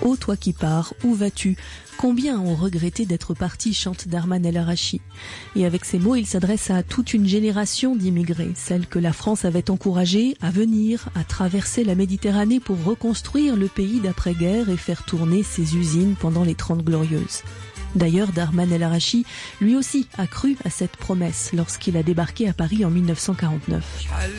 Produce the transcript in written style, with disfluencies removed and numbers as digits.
Ô toi qui pars, où vas-tu ? Combien ont regretté d'être partis, chante Darman El Arachi. Et avec ces mots, il s'adresse à toute une génération d'immigrés, celle que la France avait encouragée à venir, à traverser la Méditerranée pour reconstruire le pays d'après-guerre et faire tourner ses usines pendant les 30 Glorieuses. D'ailleurs, Darman El Arachi, lui aussi, a cru à cette promesse lorsqu'il a débarqué à Paris en 1949.